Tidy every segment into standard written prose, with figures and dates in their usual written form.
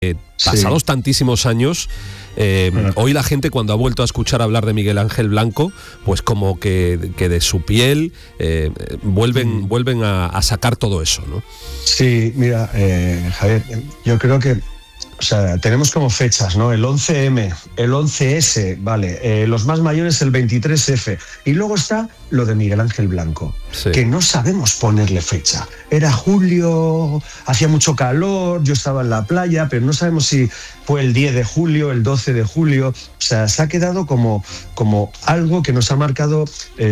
pasados tantísimos años, hoy la gente cuando ha vuelto a escuchar hablar de Miguel Ángel Blanco, pues como que de su piel vuelven a sacar todo eso, ¿no? Sí, mira, Javier, yo creo que, o sea, tenemos como fechas, ¿no? El 11M, el 11S, vale, los más mayores el 23F, y luego está lo de Miguel Ángel Blanco, sí, que no sabemos ponerle fecha. Era julio, hacía mucho calor, yo estaba en la playa, pero no sabemos si fue el 10 de julio, el 12 de julio, o sea, se ha quedado como algo que nos ha marcado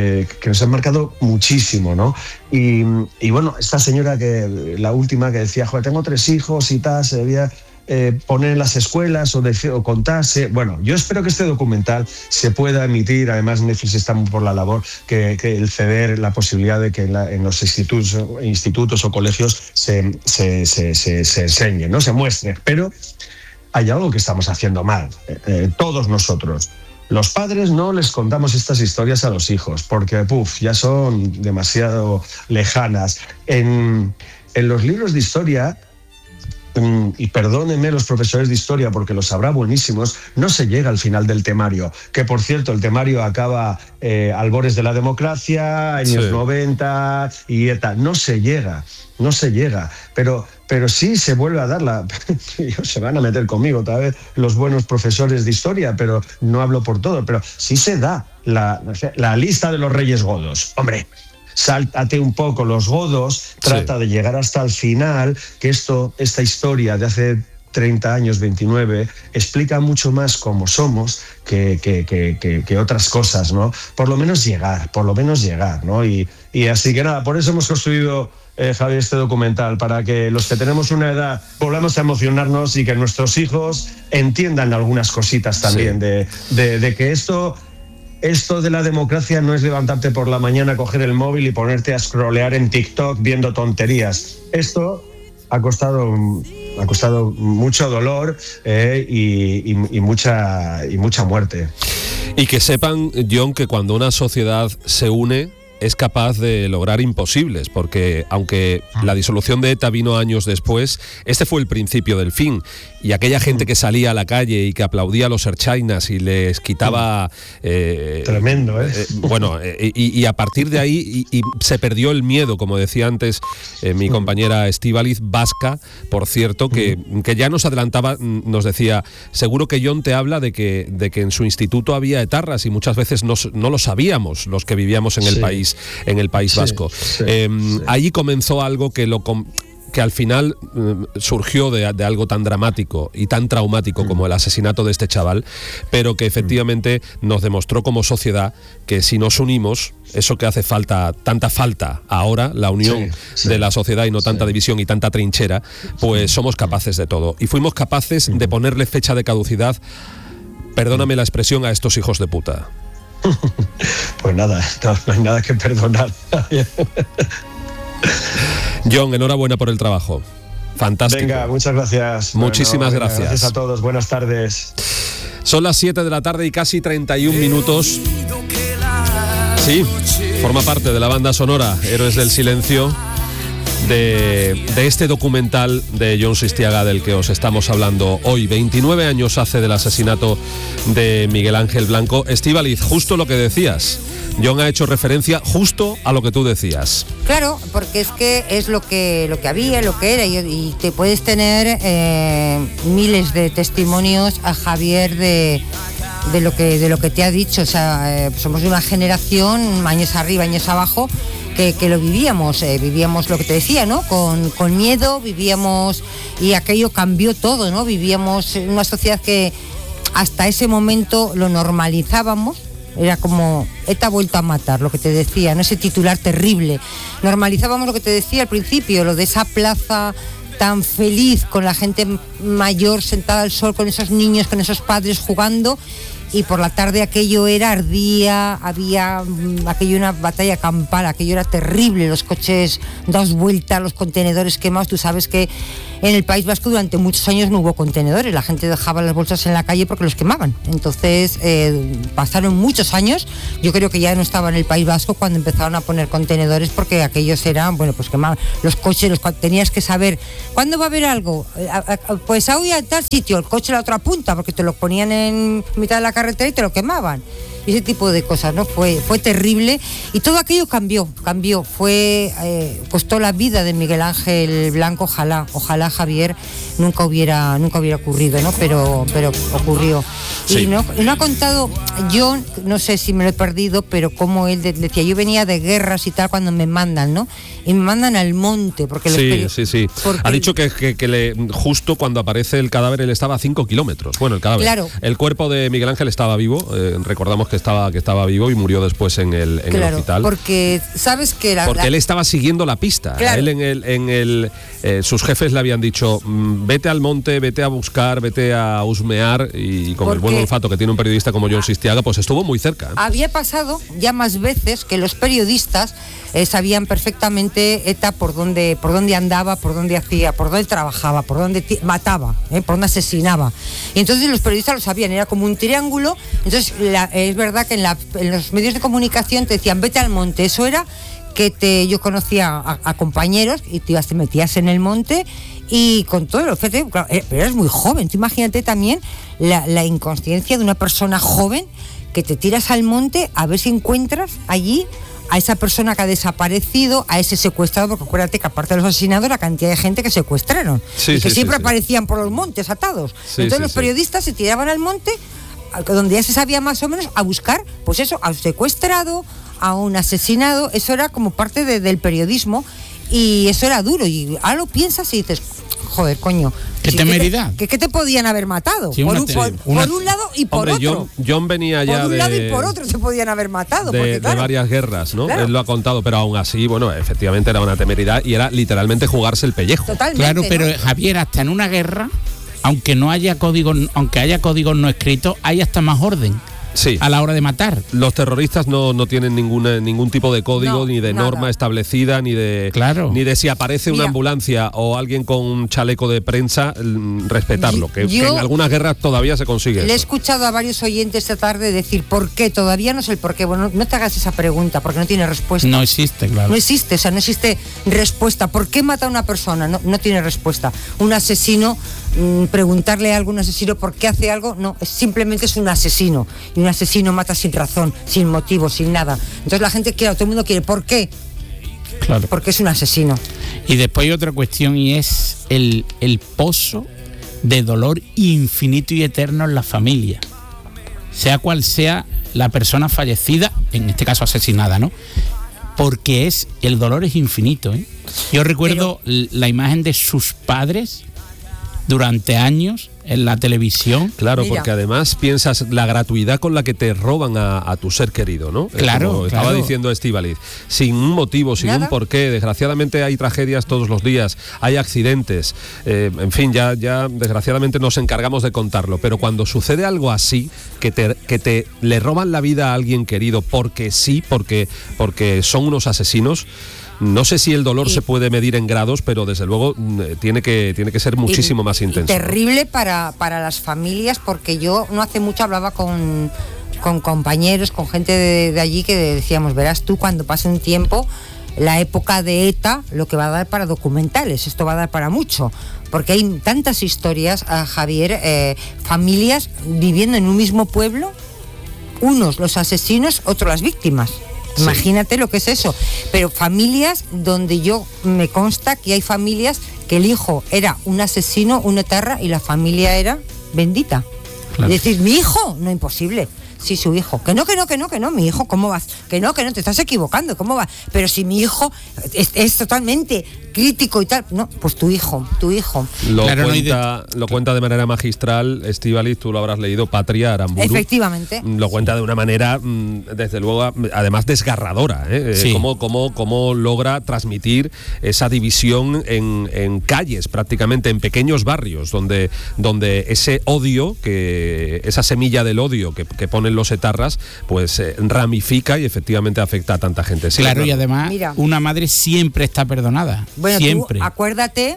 muchísimo, ¿no? Y bueno, esta señora, la última que decía, joder, tengo 3 hijos y tal, se debía poner en las escuelas o contarse. Bueno, yo espero que este documental se pueda emitir. Además, Netflix está por la labor que el ceder la posibilidad de que en los institutos o colegios se enseñe, ¿no? Se muestre. Pero hay algo que estamos haciendo mal, todos nosotros. Los padres no les contamos estas historias a los hijos porque ya son demasiado lejanas. En los libros de historia, y perdónenme los profesores de historia porque los habrá buenísimos, no se llega al final del temario, que por cierto el temario acaba albores de la democracia, años 90 y tal. No se llega, pero sí se vuelve a dar se van a meter conmigo otra vez los buenos profesores de historia, pero no hablo por todo, pero sí se da la lista de los reyes godos. Hombre, sáltate un poco los godos, trata de llegar hasta el final, que esta historia de hace 30 años, 29, explica mucho más cómo somos que otras cosas, ¿no? Por lo menos llegar, ¿no? Y así que nada, por eso hemos construido, Javier, este documental, para que los que tenemos una edad volvamos a emocionarnos y que nuestros hijos entiendan algunas cositas también de que esto de la democracia no es levantarte por la mañana, coger el móvil y ponerte a scrollear en TikTok viendo tonterías. Esto ha costado mucho dolor y mucha muerte. Y que sepan, John, que cuando una sociedad se une es capaz de lograr imposibles, porque aunque la disolución de ETA vino años después, este fue el principio del fin, y aquella gente que salía a la calle y que aplaudía a los erchainas y les quitaba... tremendo, ¿eh? Y a partir de ahí y se perdió el miedo, como decía antes mi compañera Estíbaliz, vasca, por cierto, que ya nos adelantaba, nos decía, seguro que John te habla de que en su instituto había etarras y muchas veces no lo sabíamos los que vivíamos en el país vasco. Allí comenzó algo que al final surgió de algo tan dramático y tan traumático como el asesinato de este chaval, pero que efectivamente nos demostró como sociedad que si nos unimos, eso que hace tanta falta ahora, la unión de la sociedad y no tanta división y tanta trinchera, pues somos capaces de todo. Y fuimos capaces de ponerle fecha de caducidad, perdóname la expresión, a estos hijos de puta. Pues nada, no hay nada que perdonar. John, enhorabuena por el trabajo. Fantástico. Venga, muchas gracias. Muchísimas gracias. Gracias a todos, buenas tardes. Son las 7 de la tarde y casi 31 minutos. Sí, forma parte de la banda sonora Héroes del Silencio de este documental de Jon Sistiaga del que os estamos hablando hoy. 29 años hace del asesinato de Miguel Ángel Blanco. Estíbaliz, justo lo que decías. Jon ha hecho referencia justo a lo que tú decías. Claro, porque es que es lo que había, lo que era, y te puedes tener miles de testimonios a Javier de lo que te ha dicho. O sea, somos de una generación, años arriba, años abajo, que lo vivíamos lo que te decía, ¿no? Con miedo, vivíamos, y aquello cambió todo, ¿no? Vivíamos en una sociedad que hasta ese momento lo normalizábamos. Era como, ETA ha vuelto a matar, lo que te decía, ¿no? Ese titular terrible. Normalizábamos lo que te decía al principio, lo de esa plaza tan feliz, con la gente mayor sentada al sol, con esos niños, con esos padres jugando, y por la tarde aquello ardía, había aquello una batalla campal, aquello era terrible, los coches 2 vueltas, los contenedores quemados. Tú sabes que en el País Vasco durante muchos años no hubo contenedores, la gente dejaba las bolsas en la calle porque los quemaban. Entonces pasaron muchos años, yo creo que ya no estaba en el País Vasco cuando empezaron a poner contenedores, porque aquellos eran, bueno, pues quemaban los coches, tenías que saber ¿cuándo va a haber algo? Pues hoy a tal sitio, el coche a la otra punta, porque te lo ponían en mitad de la carretera y te lo quemaban. Y ese tipo de cosas, ¿no? Fue terrible, y todo aquello cambió, costó la vida de Miguel Ángel Blanco. Ojalá Javier nunca hubiera ocurrido, ¿no? Pero ocurrió. Sí. Y no ha contado, yo no sé si me lo he perdido, pero como él decía, yo venía de guerras y tal cuando me mandan, ¿no? Y me mandan al monte, porque sí. Porque ha dicho que justo cuando aparece el cadáver él estaba a 5 kilómetros. Bueno, el cadáver. Claro. El cuerpo de Miguel Ángel estaba vivo, recordamos que estaba vivo y murió después en el hospital. Porque sabes que porque él estaba siguiendo la pista. Claro. Él sus jefes le habían dicho, vete al monte, vete a buscar, vete a husmear, y con el buen olfato que tiene un periodista como Jon Sistiaga, pues estuvo muy cerca. Había pasado ya más veces que los periodistas sabían perfectamente ETA por dónde andaba, por dónde hacía, por dónde trabajaba, por dónde mataba, por dónde asesinaba. Y entonces los periodistas lo sabían, era como un triángulo. Entonces es verdad que en los medios de comunicación te decían, vete al monte. Eso era que yo conocía a compañeros y te metías en el monte y con todo lo que pero eres muy joven. Tú imagínate también la inconsciencia de una persona joven que te tiras al monte a ver si encuentras allí a esa persona que ha desaparecido, a ese secuestrado, porque acuérdate que aparte de los asesinados, la cantidad de gente que secuestraron, y que siempre aparecían por los montes atados. Entonces los periodistas se tiraban al monte, donde ya se sabía más o menos, a buscar, pues eso, a un secuestrado, a un asesinado. Eso era como parte del periodismo, y eso era duro. Y ahora lo piensas y dices, joder, coño, ¿qué temeridad? ¿Qué te podían haber matado? Sí, por un lado y por otro. John venía ya por un lado y por otro se podían haber matado. De varias guerras, ¿no? Claro. Él lo ha contado, pero aún así, bueno, efectivamente era una temeridad y era literalmente jugarse el pellejo. Totalmente, claro, pero ¿no? Javier, hasta en una guerra, aunque haya códigos no escritos, hay hasta más orden. Sí. A la hora de matar. Los terroristas no tienen ningún tipo de código, ni de norma establecida, ni de si aparece una ambulancia o alguien con un chaleco de prensa, respetarlo, que en algunas guerras todavía se consigue. Le he escuchado a varios oyentes esta tarde decir ¿por qué? Todavía no sé el por qué. Bueno, no te hagas esa pregunta porque no tiene respuesta. No existe, claro. No existe respuesta. ¿Por qué mata a una persona? No tiene respuesta. Un asesino, preguntarle a algún asesino por qué hace algo, no, simplemente es un asesino. Y un asesino mata sin razón, sin motivo, sin nada. Entonces la gente quiere, todo el mundo quiere, ¿por qué? Claro. Porque es un asesino. Y después hay otra cuestión, y es el pozo de dolor infinito y eterno en la familia. Sea cual sea la persona fallecida, en este caso asesinada, ¿no? Porque el dolor es infinito, ¿eh? Yo recuerdo la imagen de sus padres durante años en la televisión. Claro, porque además piensas la gratuidad con la que te roban a tu ser querido, ¿no? Claro, estaba diciendo Estíbaliz, sin un motivo, sin un porqué. Desgraciadamente hay tragedias todos los días, hay accidentes, en fin, ya desgraciadamente nos encargamos de contarlo, pero cuando sucede algo así, que le roban la vida a alguien querido porque sí, porque son unos asesinos. No sé si el dolor se puede medir en grados, pero desde luego tiene que ser muchísimo más intenso. Terrible para las familias, porque yo no hace mucho hablaba con compañeros, con gente de allí, que decíamos, verás tú, cuando pase un tiempo, la época de ETA, lo que va a dar para documentales, esto va a dar para mucho, porque hay tantas historias, Javier, familias viviendo en un mismo pueblo, unos los asesinos, otros las víctimas. Sí. Imagínate lo que es eso. Pero familias donde me consta que hay familias que el hijo era un asesino, un etarra, y la familia era bendita. Claro. Es decir, mi hijo, no, imposible. Sí, su hijo. Que no, mi hijo, ¿cómo vas? Que no, te estás equivocando, ¿cómo vas? Pero si mi hijo es totalmente crítico y tal, no, pues tu hijo. Lo cuenta de manera magistral, Estíbaliz, tú lo habrás leído, Patria Aramburu. Efectivamente. Lo cuenta de una manera, desde luego, además desgarradora, ¿eh? Sí. Cómo logra transmitir esa división en calles, prácticamente en pequeños barrios, donde ese odio, esa semilla del odio que ponen los etarras, pues ramifica y efectivamente afecta a tanta gente. Sí, claro, y además una madre siempre está perdonada. Bueno, siempre. Tú acuérdate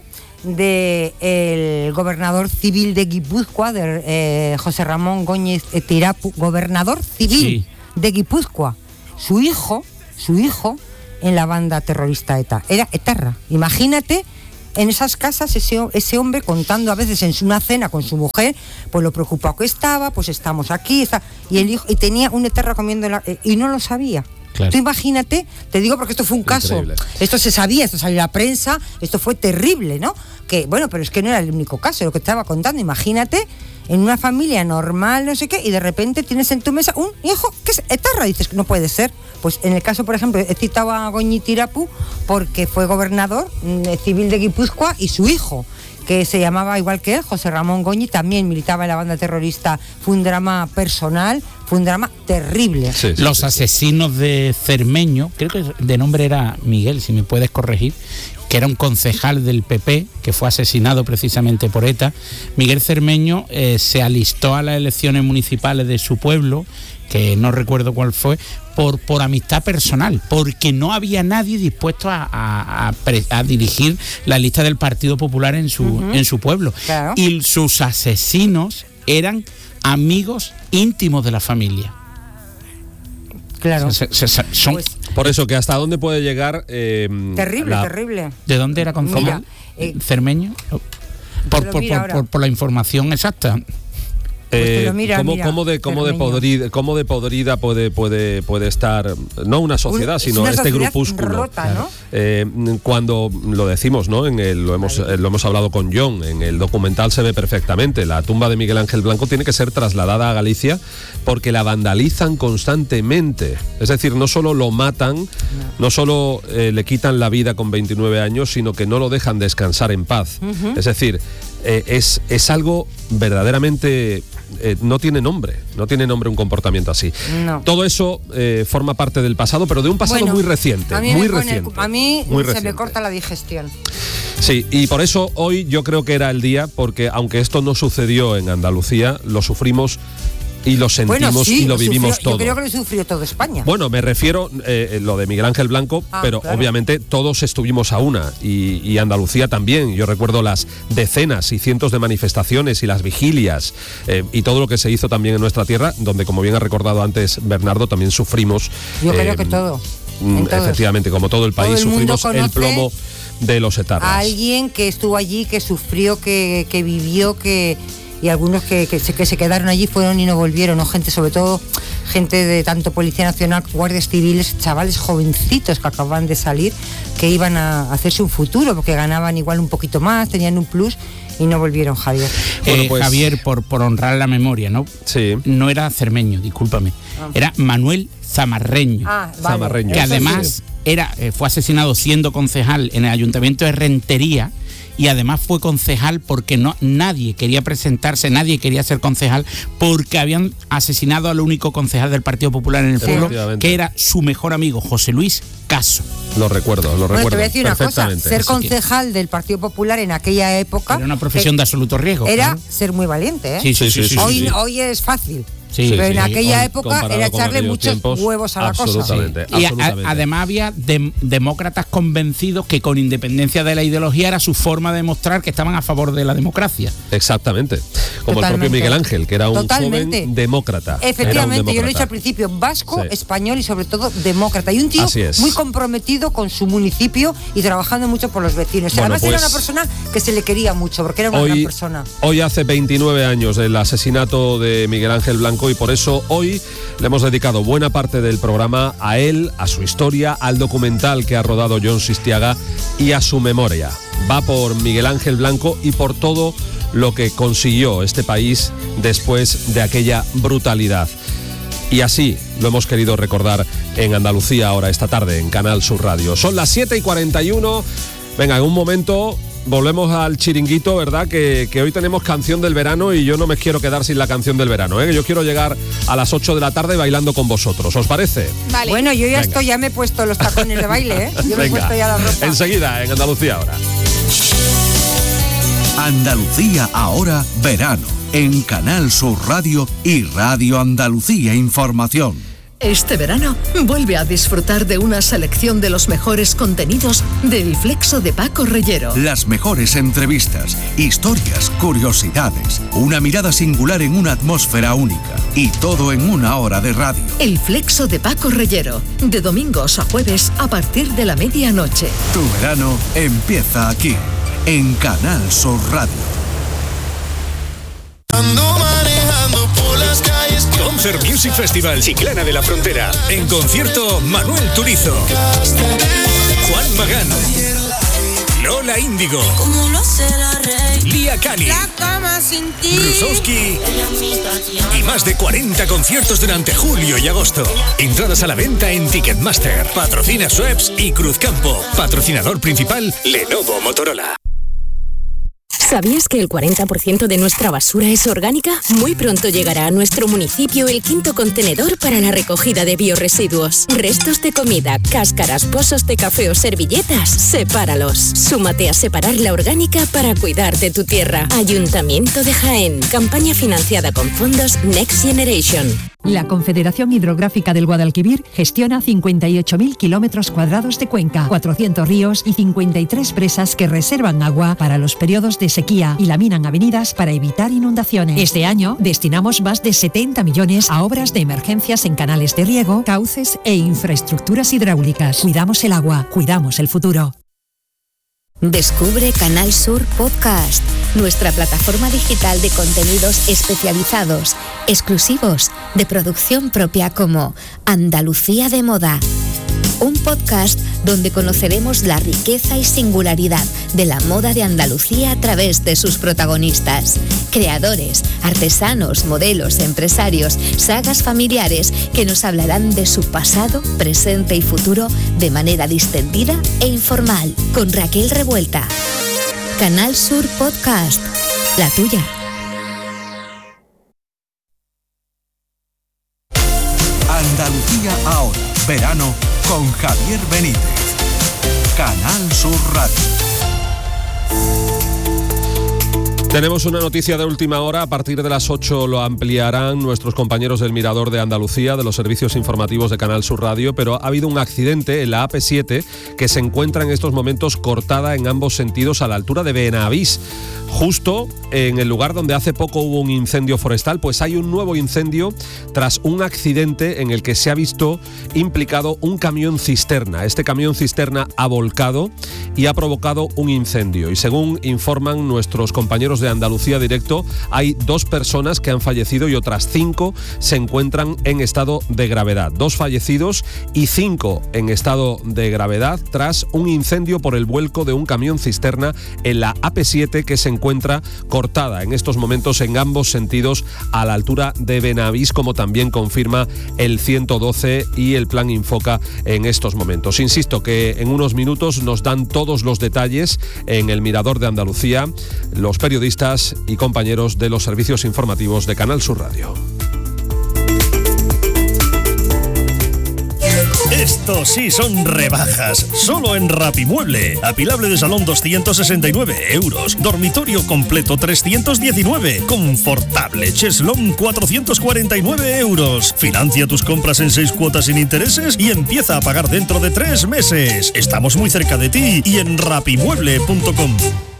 del gobernador civil de Guipúzcoa, de José Ramón Góñez Tirapu, gobernador civil de Guipúzcoa. Su hijo en la banda terrorista ETA. Era etarra. Imagínate en esas casas ese hombre contando a veces en una cena con su mujer, pues lo preocupado que estaba, pues estamos aquí, y el hijo, y tenía un etarra comiendo y no lo sabía. Claro. Tú imagínate, te digo porque esto fue un caso, increíble. Esto se sabía, esto salió a la prensa, esto fue terrible, ¿no? Que bueno, pero es que no era el único caso, lo que estaba contando. Imagínate en una familia normal, no sé qué, y de repente tienes en tu mesa un hijo que es etarra, dices que no puede ser. Pues en el caso, por ejemplo, he citado a Góñez Tirapu porque fue gobernador civil de Guipúzcoa, y su hijo, que se llamaba igual que él, José Ramón Góñez, también militaba en la banda terrorista. Fue un drama personal, fue un drama terrible. Sí, los asesinos de Cermeño, creo que de nombre era Miguel, si me puedes corregir, que era un concejal del PP, que fue asesinado precisamente por ETA. Miguel Cermeño se alistó a las elecciones municipales de su pueblo, que no recuerdo cuál fue, por amistad personal, porque no había nadie dispuesto a dirigir la lista del Partido Popular en su pueblo. Claro. Y sus asesinos eran amigos íntimos de la familia. Claro. Pues, por eso, que hasta dónde puede llegar... terrible. ¿De dónde era concejal? ¿Cermeño? Por la información exacta. ¿Cómo de podrida puede estar no una sociedad, sino este grupúsculo? Rota, ¿no? Cuando lo decimos, ¿no? Lo hemos hablado con John, en el documental se ve perfectamente. La tumba de Miguel Ángel Blanco tiene que ser trasladada a Galicia porque la vandalizan constantemente. Es decir, no solo lo matan, no solo le quitan la vida con 29 años, sino que no lo dejan descansar en paz. Es decir, es algo verdaderamente... no tiene nombre un comportamiento así. No. Todo eso forma parte del pasado, pero de un pasado muy reciente. A mí se me corta la digestión. Sí, y por eso hoy yo creo que era el día, porque aunque esto no sucedió en Andalucía, lo sufrimos y lo sentimos y lo vivimos todo. Yo creo que lo sufrió toda España. Bueno, me refiero lo de Miguel Ángel Blanco, pero claro, obviamente todos estuvimos a una, y Andalucía también. Yo recuerdo las decenas y cientos de manifestaciones y las vigilias y todo lo que se hizo también en nuestra tierra, donde, como bien ha recordado antes Bernardo, también sufrimos. Yo creo que todo. Efectivamente, como todo el país, sufrimos el plomo de los etarras. A alguien que estuvo allí, que sufrió, que vivió, y algunos que se quedaron allí fueron y no volvieron, ¿no? Gente, sobre todo gente de tanto Policía Nacional, guardias civiles, chavales jovencitos que acababan de salir, que iban a hacerse un futuro porque ganaban igual un poquito más, tenían un plus, y no volvieron, Javier. Bueno, pues, Javier, por honrar la memoria, ¿no? Sí. No era Cermeño, discúlpame. Era Manuel Zamarreño. Vale. Zamarreño. Que además fue asesinado siendo concejal en el Ayuntamiento de Rentería. Y además fue concejal porque nadie quería presentarse, nadie quería ser concejal, porque habían asesinado al único concejal del Partido Popular en el pueblo, que era su mejor amigo, José Luis Caso. Lo recuerdo te voy a decir una cosa, ser concejal del Partido Popular en aquella época... Era una profesión de absoluto riesgo. Era ser muy valiente, ¿eh? Sí. Hoy es fácil. Pero en aquella época era echarle muchos huevos a la cosa. Y además había demócratas convencidos que, con independencia de la ideología, era su forma de mostrar que estaban a favor de la democracia. Exactamente. Como el propio Miguel Ángel, que era un joven demócrata. Efectivamente, yo lo he dicho al principio, vasco, español y sobre todo demócrata. Y un tío muy comprometido con su municipio y trabajando mucho por los vecinos. Además era una persona que se le quería mucho, porque era una gran persona. Hoy hace 29 años del asesinato de Miguel Ángel Blanco, y por eso hoy le hemos dedicado buena parte del programa a él, a su historia, al documental que ha rodado Jon Sistiaga y a su memoria. Va por Miguel Ángel Blanco y por todo lo que consiguió este país después de aquella brutalidad. Y así lo hemos querido recordar en Andalucía ahora, esta tarde, en Canal Sur Radio. Son las 7:41. Venga, en un momento... volvemos al chiringuito, ¿verdad? Que hoy tenemos canción del verano y yo no me quiero quedar sin la canción del verano, ¿eh? Yo quiero llegar a las 8 de la tarde bailando con vosotros, ¿os parece? Vale. Bueno, yo ya me he puesto los tacones de baile, ¿eh? Yo me he puesto ya la ropa. Enseguida, en Andalucía ahora. Andalucía ahora, verano, en Canal Sur Radio y Radio Andalucía Información. Este verano, vuelve a disfrutar de una selección de los mejores contenidos del Flexo de Paco Reyero. Las mejores entrevistas, historias, curiosidades, una mirada singular en una atmósfera única y todo en una hora de radio. El Flexo de Paco Reyero, de domingos a jueves a partir de la medianoche. Tu verano empieza aquí, en Canal Sur Radio. Concert Music Festival Chiclana de la Frontera. En concierto, Manuel Turizo, Juan Magán, Lola Índigo, Lía Cali, Rusowski y más de 40 conciertos durante julio y agosto. Entradas a la venta en Ticketmaster. Patrocina Schweppes y Cruzcampo. Patrocinador principal, Lenovo Motorola. ¿Sabías que el 40% de nuestra basura es orgánica? Muy pronto llegará a nuestro municipio el 5º contenedor para la recogida de biorresiduos. Restos de comida, cáscaras, pozos de café o servilletas, sepáralos. Súmate a separar la orgánica para cuidar de tu tierra. Ayuntamiento de Jaén. Campaña financiada con fondos Next Generation. La Confederación Hidrográfica del Guadalquivir gestiona 58.000 kilómetros cuadrados de cuenca, 400 ríos y 53 presas que reservan agua para los periodos de sequía y laminan avenidas para evitar inundaciones. Este año destinamos más de 70 millones a obras de emergencias en canales de riego, cauces e infraestructuras hidráulicas. Cuidamos el agua, cuidamos el futuro. Descubre Canal Sur Podcast, nuestra plataforma digital de contenidos especializados, exclusivos, de producción propia como Andalucía de Moda. Un podcast donde conoceremos la riqueza y singularidad de la moda de Andalucía a través de sus protagonistas, creadores, artesanos, modelos, empresarios, sagas familiares que nos hablarán de su pasado, presente y futuro de manera distendida e informal, con Raquel Revuelta. Canal Sur Podcast, la tuya. Andalucía ahora, verano con Javier Benítez. Canal Sur Radio. Tenemos una noticia de última hora. A partir de las 8 lo ampliarán nuestros compañeros del Mirador de Andalucía, de los servicios informativos de Canal Sur Radio, pero ha habido un accidente en la AP7 que se encuentra en estos momentos cortada en ambos sentidos a la altura de Benavís. Justo en el lugar donde hace poco hubo un incendio forestal, pues hay un nuevo incendio tras un accidente en el que se ha visto implicado un camión cisterna. Este camión cisterna ha volcado y ha provocado un incendio. Y según informan nuestros compañeros de Andalucía Directo, hay 2 personas que han fallecido y otras 5 se encuentran en estado de gravedad. 2 fallecidos y 5 en estado de gravedad tras un incendio por el vuelco de un camión cisterna en la AP7 que se encuentra cortada en estos momentos en ambos sentidos a la altura de Benavís, como también confirma el 112 y el Plan Infoca en estos momentos. Insisto que en unos minutos nos dan todos los detalles en el Mirador de Andalucía los periodistas y compañeros de los servicios informativos de Canal Sur Radio. Estos sí son rebajas, solo en Rapimueble. Apilable de salón 269 euros, dormitorio completo 319, confortable cheslón 449 euros. Financia tus compras en 6 cuotas sin intereses y empieza a pagar dentro de 3 meses. Estamos muy cerca de ti y en rapimueble.com.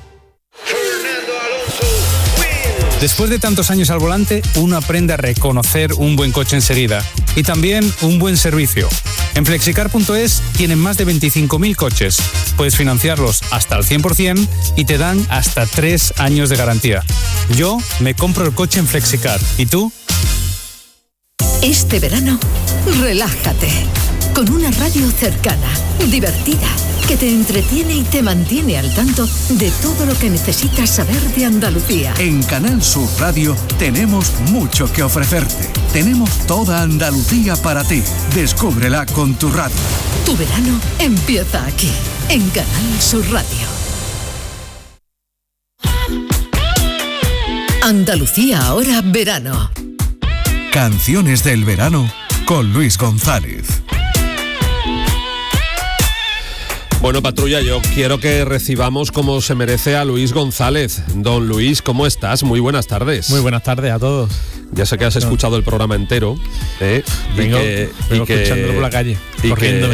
Después de tantos años al volante, uno aprende a reconocer un buen coche enseguida y también un buen servicio. En Flexicar.es tienen más de 25.000 coches. Puedes financiarlos hasta el 100% y te dan hasta 3 años de garantía. Yo me compro el coche en Flexicar. ¿Y tú? Este verano, relájate. Con una radio cercana, divertida, que te entretiene y te mantiene al tanto de todo lo que necesitas saber de Andalucía. En Canal Sur Radio tenemos mucho que ofrecerte. Tenemos toda Andalucía para ti. Descúbrela con tu radio. Tu verano empieza aquí, en Canal Sur Radio. Andalucía ahora verano. Canciones del verano con Luis González. Bueno, Patrulla, yo quiero que recibamos como se merece a Luis González. Don Luis, ¿cómo estás? Muy buenas tardes. Muy buenas tardes a todos. Ya sé que has escuchado el programa entero. Vengo escuchándolo por la calle, corriendo.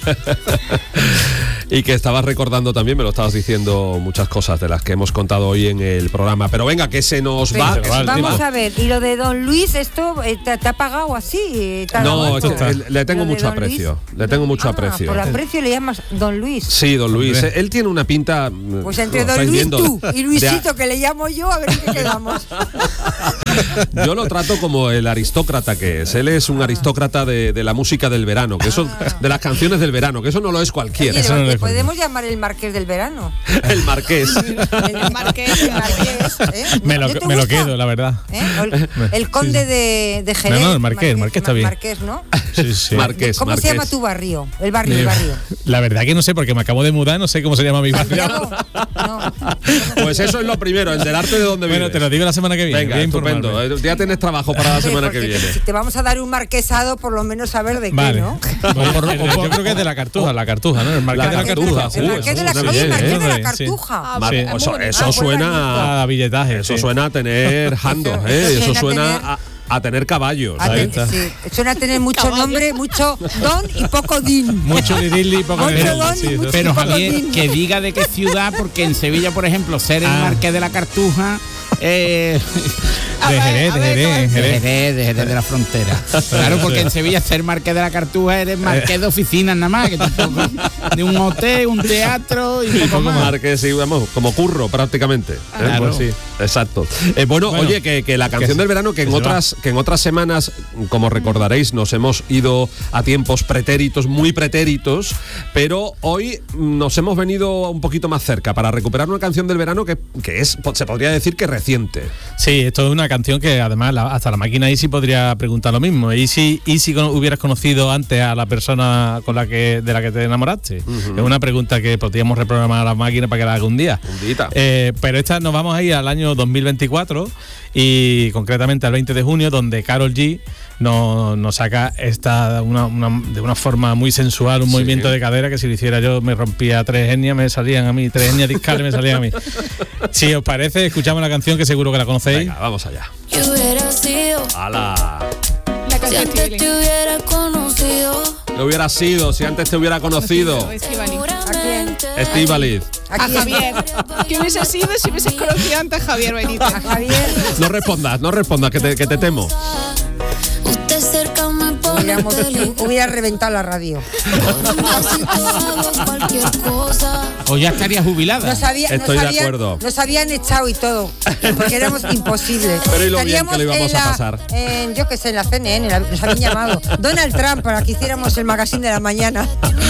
Y que estabas recordando también, me lo estabas diciendo, muchas cosas de las que hemos contado hoy en el programa. Pero venga, que se nos va. Vamos a ver, y lo de Don Luis, ¿esto te ha pagado así? No, le tengo mucho aprecio. Le tengo mucho aprecio. Por aprecio le llamas Don Luis. Sí, Don Luis. Él tiene una pinta... Pues entre Don Luis tú y Luisito, que le llamo yo, a ver en qué quedamos. Yo lo trato como el aristócrata que es. Él es un aristócrata de la música del verano, que eso, de las canciones del verano, que eso no lo es cualquiera. Oye, ¿podemos llamar el Marqués del verano? El Marqués. El Marqués, ¿eh? Me lo quedo, la verdad. El conde de Jerez. No, el Marqués está bien. Marqués, ¿no? Sí. Marqués. ¿Cómo se llama tu barrio? El barrio. La verdad que no sé, porque me acabo de mudar, no sé cómo se llama mi barrio. No. Pues eso es lo primero, enterarte de dónde vives. Bueno, te lo digo la semana que viene. Venga, estupendo. Ya tienes trabajo para la semana que viene. Si te vamos a dar un marquesado, por lo menos saber de qué, ¿no? Yo creo que es de la Cartuja, ¿no? El Marqués de la Cartuja. El Marqués de la Cartuja. Eso suena a billetaje. Eso suena a tener handos, eso suena a tener caballos. Sí. Suena a tener mucho nombre, mucho don y poco din. Mucho lidil y poco din. Pero Javier, que diga de qué ciudad, porque en Sevilla, por ejemplo, ser el Marqués de la Cartuja... de Jerez de la frontera. Claro, porque en Sevilla ser Marqués de la Cartuja eres Marqués de oficinas nada más, que tampoco, de un hotel, un teatro y poco más. Marqués, sí, vamos, como curro prácticamente. Claro. Pues sí, exacto. Bueno, oye, que la canción del verano, que en otras semanas, como recordaréis, nos hemos ido a tiempos pretéritos, muy pretéritos, pero hoy nos hemos venido un poquito más cerca para recuperar una canción del verano que es, se podría decir que reciente. Sí, esto es una canción que además hasta la máquina Easy podría preguntar lo mismo. Y si hubieras conocido antes a la persona de la que te enamoraste. Es una pregunta que podríamos reprogramar a la máquina para que la haga un día. Pero nos vamos a ir al año 2024 y concretamente al 20 de junio, donde Karol G nos saca de una forma muy sensual, un movimiento de cadera que si lo hiciera yo me rompía 3 hernias, me salían a mí, 3 hernias discales me salían a mí. Si os parece, escuchamos la canción que seguro que la conocéis. Venga, vamos allá. ¡Hala! Si antes te hubiera conocido. Lo hubiera sido, si antes te hubiera conocido. Estíbaliz. A Javier. ¿Qué hubiese sido si hubiese conocido antes a Javier Benítez? A Javier. No respondas, que te temo. Usted cerca me pone Hubiera reventado la radio. O ya estaría jubilada. Estoy de acuerdo. Nos habían echado y todo, porque éramos imposibles. Pero y lo bien que lo íbamos a pasar. Yo qué sé, en la CNN nos habían llamado Donald Trump para que hiciéramos el magazine de la mañana.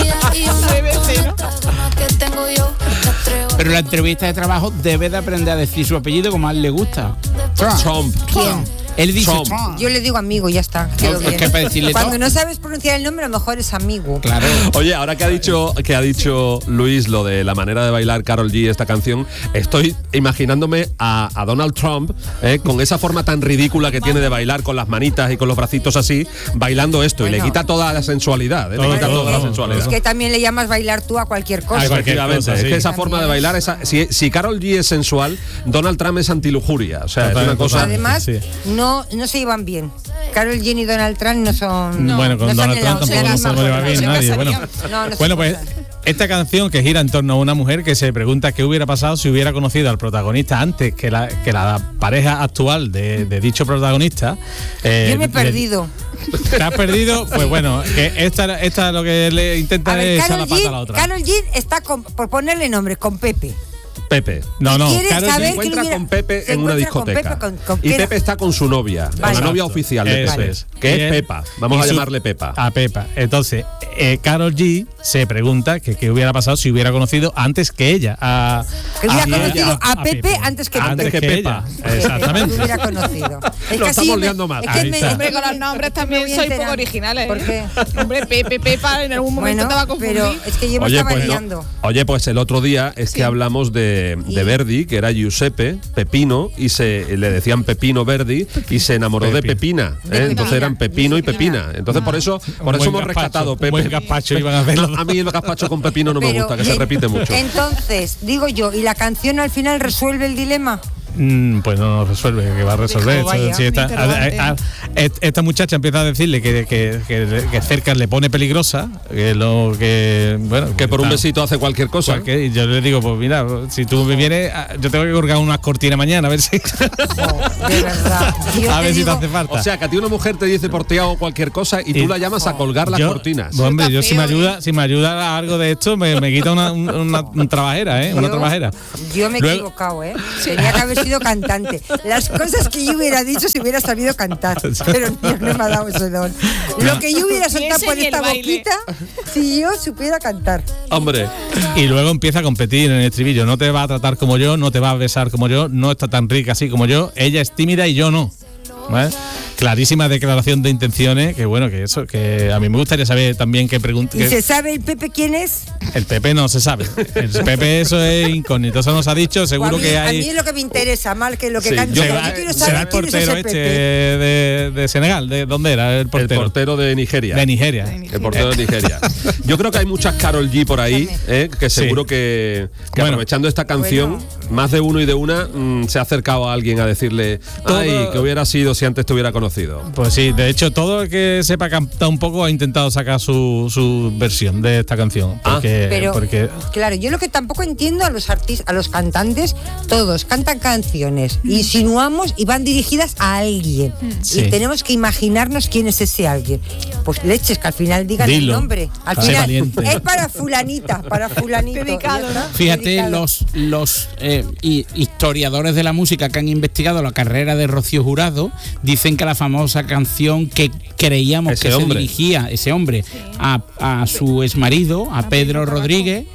Pero la entrevista de trabajo debe de aprender a decir su apellido como a él le gusta. Trump. ¿Quién? Él dice Trump. Yo le digo amigo, ya está. Es que para decirle cuando no sabes pronunciar el nombre, a lo mejor es amigo. Claro. Oye, ahora que ha dicho Luis lo de la manera de bailar Karol G esta canción, estoy imaginándome a Donald Trump con esa forma tan ridícula que tiene de bailar con las manitas y con los bracitos así, bailando esto, y le quita toda la sensualidad. Le quita toda la sensualidad. Es que también le llamas bailar tú a cualquier cosa. Efectivamente, es que esa forma de bailar, si Karol G es sensual, Donald Trump es antilujuria. O sea, es una cosa. Además, no se llevan bien. Karol G y Donald Trump no son. Bueno, con Donald Trump tampoco se lleva bien nadie. Bueno, pues esta canción que gira en torno a una mujer que se pregunta qué hubiera pasado si hubiera conocido al protagonista antes que la pareja actual de dicho protagonista. Yo me he perdido. ¿Te has perdido? Pues bueno, que esta lo que le intenta es echar la pata a la otra. Karol G está por ponerle nombre con Pepe. No. Karol se encuentra con Pepe en una discoteca. Y Pepe está con su novia, con la novia oficial de Pepe, que es Pepa. Vamos a llamarle Pepa. A Pepa. Entonces, Karol G se pregunta qué hubiera pasado si hubiera conocido antes que ella. Que hubiera conocido a Pepe antes que Pepa. Exactamente. Que hubiera conocido. Lo estamos liando más. Hombre, con los nombres también soy poco originales. ¿Por qué? Hombre, Pepa en algún momento te va a confundir. Pero es que yo me estaba liando. Oye, pues el otro día es que hablamos de de Verdi, que era Giuseppe Pepino, y le decían Pepino Verdi, y se enamoró de Pepina, entonces eran Pepino y Pepina. Entonces por eso hemos rescatado Pepe. Un buen gazpacho iban a hacerlo. A mí el gazpacho con pepino no me gusta, que se repite mucho. Entonces, digo yo, ¿y la canción al final resuelve el dilema? Pues no resuelve, que va a resolver. Vaya, Sí, esta muchacha empieza a decirle que cerca le pone peligrosa, que por un besito hace cualquier cosa. Y yo le digo, pues mira, si tú me vienes, yo tengo que colgar unas cortinas mañana, a ver si De verdad. a ver si te hace falta. O sea, que a ti una mujer te dice por ti hago cualquier cosa y tú la llamas a colgar las cortinas. Hombre, yo si me ayuda a algo de esto, me quita una trabajera, una trabajera. Yo me he equivocado, tenía que haber sido cantante. Las cosas que yo hubiera dicho si hubiera sabido cantar, pero Dios no me ha dado ese don. Lo que yo hubiera soltado por esta boquita si yo supiera cantar. Hombre. Y luego empieza a competir en el estribillo. No te va a tratar como yo, no te va a besar como yo, no está tan rica así como yo. Ella es tímida y yo no. ¿Vale? Clarísima declaración de intenciones, que a mí me gustaría saber también qué pregunta. ¿Y se sabe el Pepe quién es? El Pepe no se sabe. El Pepe eso es incógnito, eso nos ha dicho, seguro que hay. A mí es lo que me interesa, mal que lo que canta. Yo quiero saber el portero de Senegal, ¿de dónde era el portero? El portero de Nigeria. El portero de Nigeria. Yo creo que hay muchas Karol G por ahí, que seguro que aprovechando esta canción, más de uno y de una se ha acercado a alguien a decirle, ay, que hubiera sido si antes te hubiera conocido. Pues sí, de hecho, todo el que sepa cantar un poco ha intentado sacar su versión de esta canción. Porque claro, yo lo que tampoco entiendo a los artistas, a los cantantes, todos cantan canciones, insinuamos y van dirigidas a alguien. Sí. Y tenemos que imaginarnos quién es ese alguien. Pues leches, que al final digan el nombre. Al final es para fulanita, para fulanito. Dedicado, ¿no? Fíjate, Dedicado. los historiadores de la música que han investigado la carrera de Rocío Jurado dicen que la famosa canción que creíamos se dirigía ese hombre a su exmarido, a Pedro Rodríguez.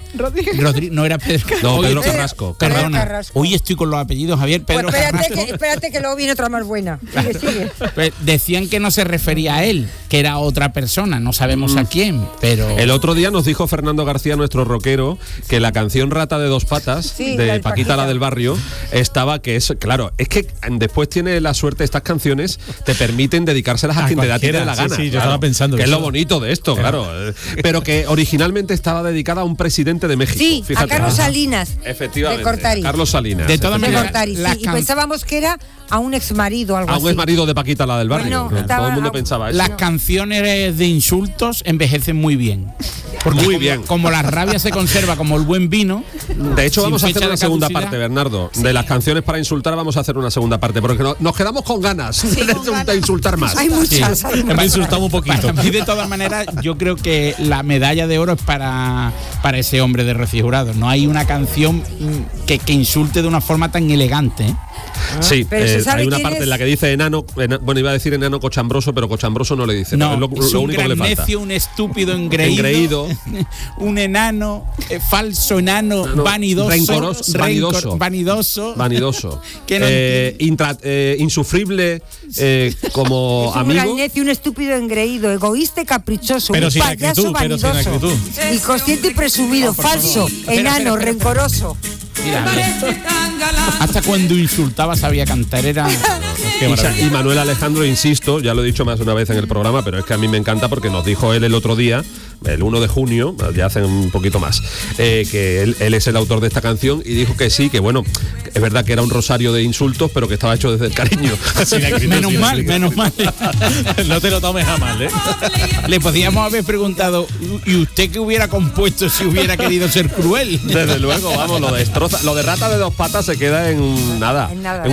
No era Pedro. No, Pedro Carrasco. Perdona. Hoy estoy con los apellidos, Javier. Pedro Carrasco. Espérate que luego viene otra más buena. Sigue. Pues decían que no se refería a él, que era otra persona, no sabemos a quién, pero... El otro día nos dijo Fernando García, nuestro rockero, que la canción Rata de dos patas, de Paquita la del barrio, estaba que es... Claro, es que después tiene la suerte, estas canciones te permiten dedicárselas a quien te da la gana. Sí, yo estaba pensando que es lo bonito de esto, claro. Pero que originalmente estaba dedicada a un presidente de México. Sí, fíjate. a Carlos Salinas. Efectivamente. De Cortari. Carlos Salinas. De todas maneras, y pensábamos que era a un exmarido, algo así. A un exmarido de Paquita la del barrio. Bueno, todo el mundo pensaba eso. Las canciones de insultos envejecen muy bien. Porque muy bien. Como la rabia se conserva como el buen vino. De hecho, vamos a hacer una segunda parte, Bernardo. Sí. De las canciones para insultar vamos a hacer una segunda parte, porque nos quedamos con ganas de insultar más. Hay muchas. Hemos insultado un poquito. Y de todas maneras, yo creo que la medalla de oro es para ese hombre de Rocío Jurado. No hay una canción que insulte de una forma tan elegante. Sí, hay una parte en la que dice enano, bueno, iba a decir enano cochambroso, pero cochambroso no le dice. No, es lo un único gran que le falta. necio, un estúpido engreído. Un enano, falso enano, vanidoso. Vanidoso. Insufrible como es amigo. Un gran necio, un estúpido engreído, egoísta y caprichoso, pero un sin payaso actitud, vanidoso, inconsciente y presumido, falso, enano, rencoroso. Mira, hasta cuando insultaba sabía cantar, era... Y Manuel Alejandro, insisto, ya lo he dicho más de una vez en el programa, pero es que a mí me encanta porque nos dijo él el otro día, el 1 de junio, ya hace un poquito más, que él es el autor de esta canción y dijo que sí, que bueno, es verdad que era un rosario de insultos, pero que estaba hecho desde el cariño. Menos mal. No te lo tomes a mal, ¿eh? Le podíamos haber preguntado, ¿y usted qué hubiera compuesto si hubiera querido ser cruel? Desde luego, vamos, lo de Rata de dos patas se queda en nada.